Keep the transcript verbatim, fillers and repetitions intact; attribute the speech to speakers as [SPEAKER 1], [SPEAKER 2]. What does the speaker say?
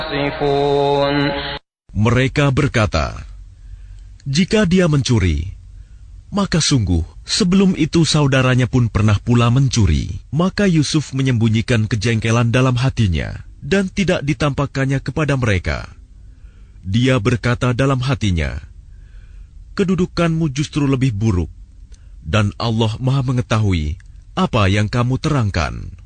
[SPEAKER 1] يصفون.
[SPEAKER 2] Mereka berkata, jika dia mencuri, maka sungguh sebelum itu saudaranya pun pernah pula mencuri. Maka Yusuf menyembunyikan kejengkelan dalam hatinya dan tidak ditampakkannya kepada mereka. Dia berkata dalam hatinya, kedudukanmu justru lebih buruk, dan Allah Maha mengetahui apa yang kamu terangkan.